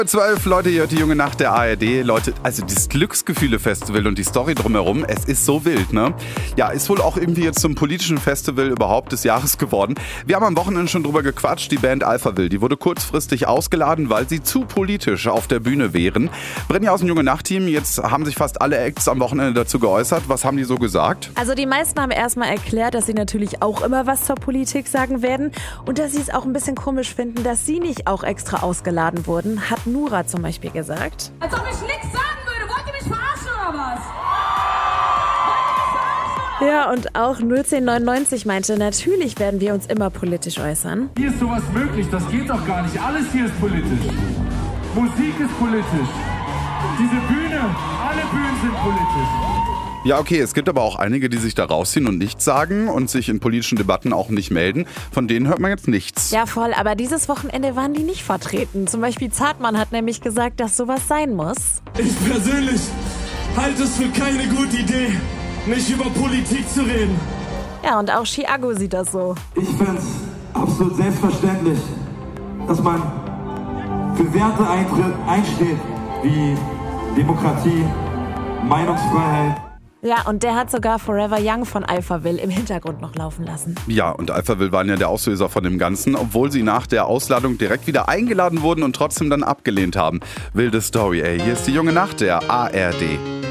12 Leute, hier hört die junge Nacht der ARD. Leute, also das Glücksgefühle-Festival und die Story drumherum, es ist so wild, ne? Ja, ist wohl auch irgendwie jetzt zum politischen Festival überhaupt des Jahres geworden. Wir haben am Wochenende schon drüber gequatscht, die Band Alphaville, die wurde kurzfristig ausgeladen, weil sie zu politisch auf der Bühne wären. Brenja aus dem junge Nacht-Team, jetzt haben sich fast alle Acts am Wochenende dazu geäußert. Was haben die so gesagt? Also die meisten haben erstmal erklärt, dass sie natürlich auch immer was zur Politik sagen werden und dass sie es auch ein bisschen komisch finden, dass sie nicht auch extra ausgeladen wurden, hat Nura zum Beispiel gesagt. Als ob ich nichts sagen würde. Wollt ihr mich verarschen oder was? Ja, und auch 01099 meinte, natürlich werden wir uns immer politisch äußern. Hier ist sowas möglich, das geht doch gar nicht. Alles hier ist politisch. Musik ist politisch. Diese Bühne, alle Bühnen sind politisch. Ja, okay, es gibt aber auch einige, die sich da rausziehen und nichts sagen und sich in politischen Debatten auch nicht melden. Von denen hört man jetzt nichts. Ja, voll, aber dieses Wochenende waren die nicht vertreten. Zum Beispiel Zartmann hat nämlich gesagt, dass sowas sein muss. Ich persönlich halte es für keine gute Idee, nicht über Politik zu reden. Ja, und auch Chiago sieht das so. Ich finde es absolut selbstverständlich, dass man für Werte einsteht, wie Demokratie, Meinungsfreiheit. Ja, und der hat sogar Forever Young von Alphaville im Hintergrund noch laufen lassen. Ja, und Alphaville waren ja der Auslöser von dem Ganzen, obwohl sie nach der Ausladung direkt wieder eingeladen wurden und trotzdem dann abgelehnt haben. Wilde Story, ey. Hier ist die junge Nacht der ARD.